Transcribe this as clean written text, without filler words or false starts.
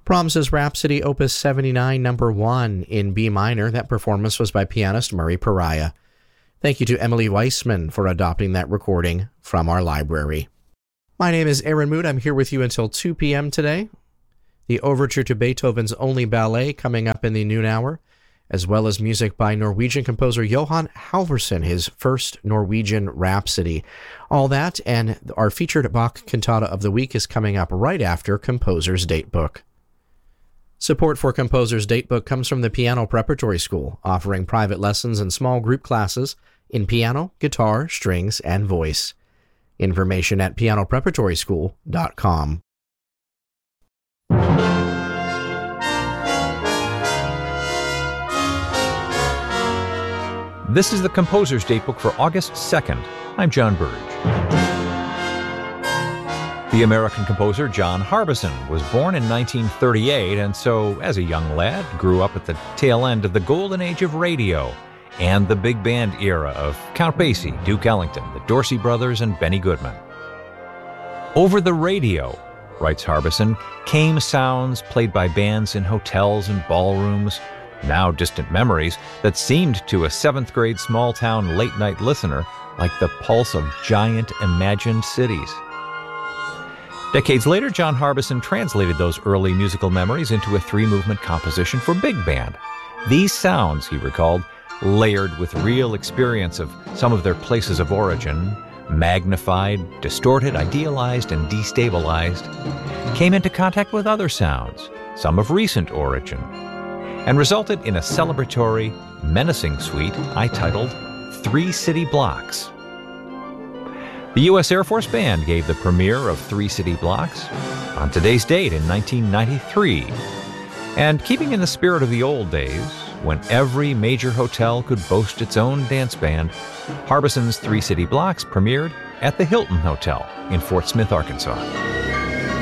Brahms's Rhapsody, Opus 79, number 1 in B minor. That performance was by pianist Murray Pariah. Thank you to Emily Weissman for adopting that recording from our library. My name is Aaron Mood. I'm here with you until 2 p.m. today. The overture to Beethoven's Only Ballet coming up in the noon hour, as well as music by Norwegian composer Johan Halvorsen, his first Norwegian Rhapsody. All that and our featured Bach cantata of the week is coming up right after Composer's Datebook. Support for Composer's Datebook comes from the Piano Preparatory School, offering private lessons and small group classes in piano, guitar, strings, and voice. Information at pianopreparatoryschool.com. This is the Composer's Datebook for August 2nd. I'm John Burge. The American composer John Harbison was born in 1938, and so, as a young lad, grew up at the tail end of the golden age of radio and the big band era of Count Basie, Duke Ellington, the Dorsey Brothers, and Benny Goodman. Over the radio, writes Harbison, came sounds played by bands in hotels and ballrooms, now distant memories that seemed to a seventh-grade small-town late-night listener like the pulse of giant imagined cities. Decades later, John Harbison translated those early musical memories into a three-movement composition for big band. These sounds, he recalled, layered with real experience of some of their places of origin, magnified, distorted, idealized, and destabilized, came into contact with other sounds, some of recent origin, and resulted in a celebratory, menacing suite I titled 3 City Blocks. The U.S. Air Force Band gave the premiere of 3 City Blocks on today's date in 1993. And keeping in the spirit of the old days, when every major hotel could boast its own dance band, Harbison's 3 City Blocks premiered at the Hilton Hotel in Fort Smith, Arkansas.